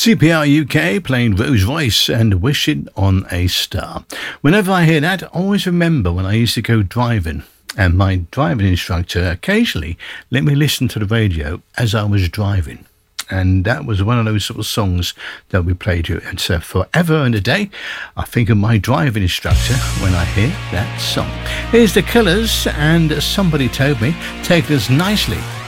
CPR UK playing Rose Royce and Wishing on a Star. Whenever I hear that, I always remember when I used to go driving, and my driving instructor occasionally let me listen to the radio as I was driving. And that was one of those sort of songs that we played here. And so forever and a day, I think of my driving instructor when I hear that song. Here's the Killers and Somebody Told Me, taking us nicely